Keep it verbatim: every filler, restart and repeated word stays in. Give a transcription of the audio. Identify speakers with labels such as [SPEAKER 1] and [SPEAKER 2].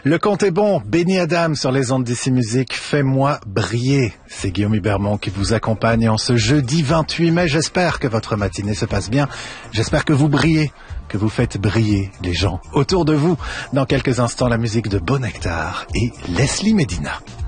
[SPEAKER 1] Le compte est bon, Benny Adam sur les ondes d'Ici Musique, fais-moi briller. C'est Guillaume Hubermont qui vous accompagne en ce jeudi vingt-huit mai. J'espère que votre matinée se passe bien. J'espère que vous brillez, que vous faites briller les gens autour de vous. Dans quelques instants, la musique de Bon Nectar et Leslie Medina.